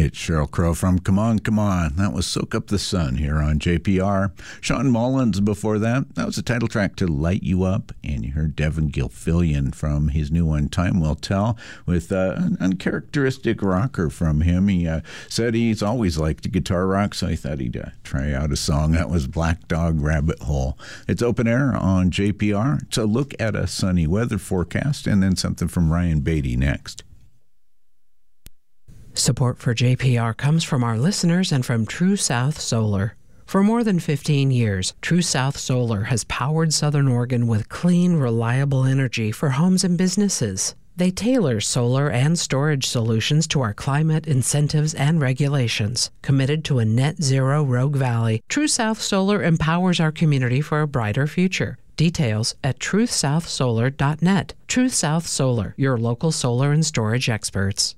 It's Sheryl Crow from Come On, Come On. That was Soak Up the Sun here on JPR. Sean Mullins before that. That was the title track to Light You Up. And you heard Devin Gilfillian from his new one, Time Will Tell, with an uncharacteristic rocker from him. He said he's always liked guitar rock, so he thought he'd try out a song. That was Black Dog Rabbit Hole. It's open air on JPR. It's a look at a sunny weather forecast, and then something from Ryan Beatty next. Support for JPR comes from our listeners and from True South Solar. For more than 15 years, True South Solar has powered Southern Oregon with clean, reliable energy for homes and businesses. They tailor solar and storage solutions to our climate, incentives, and regulations. Committed to a net zero Rogue Valley, True South Solar empowers our community for a brighter future. Details at truthsouthsolar.net. Truth South Solar, your local solar and storage experts.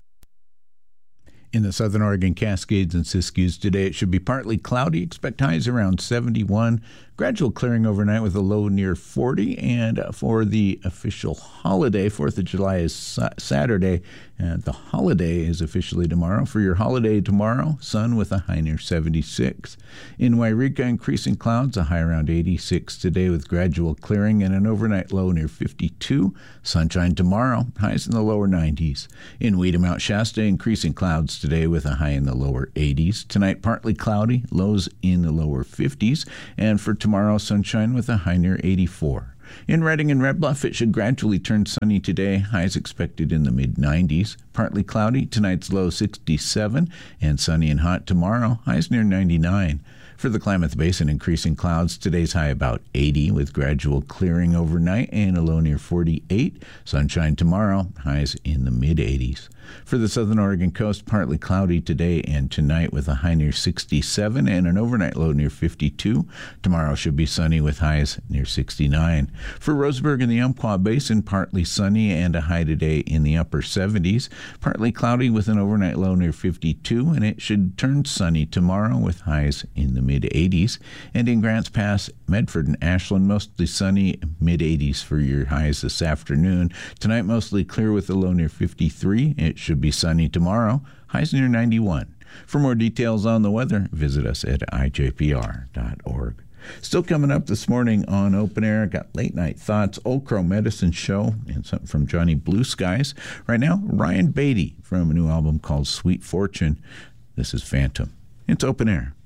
In the Southern Oregon Cascades and Siskiyous today, it should be partly cloudy. Expect highs around 71. Gradual clearing overnight with a low near 40. And for the official holiday, 4th of July is Saturday. And the holiday is officially tomorrow. For your holiday tomorrow, sun with a high near 76. In Wairika, increasing clouds, a high around 86 today with gradual clearing and an overnight low near 52. Sunshine tomorrow, highs in the lower 90s. In Weedham, Mount Shasta, increasing clouds today with a high in the lower 80s. Tonight, partly cloudy, lows in the lower 50s. And for tomorrow, sunshine with a high near 84. In Redding and Red Bluff, it should gradually turn sunny today. Highs expected in the mid-90s. Partly cloudy, tonight's low 67. And sunny and hot tomorrow, highs near 99. For the Klamath Basin, increasing clouds. Today's high about 80 with gradual clearing overnight and a low near 48. Sunshine tomorrow, highs in the mid-80s. For the Southern Oregon coast, partly cloudy today and tonight with a high near 67 and an overnight low near 52. Tomorrow should be sunny with highs near 69. For Roseburg and the Umpqua Basin, partly sunny and a high today in the upper 70s. Partly cloudy with an overnight low near 52, and it should turn sunny tomorrow with highs in the mid-80s. And in Grants Pass, Medford and Ashland, mostly sunny, mid-80s for your highs this afternoon. Tonight, mostly clear with a low near 53. It should be sunny tomorrow, highs near 91. For more details on the weather, visit us at ijpr.org. Still coming up this morning on Open Air, got Late Night Thoughts, Old Crow Medicine Show, and something from Johnny Blue Skies. Right now, Ryan Beatty from a new album called Sweet Fortune. This is Phantom. It's Open Air.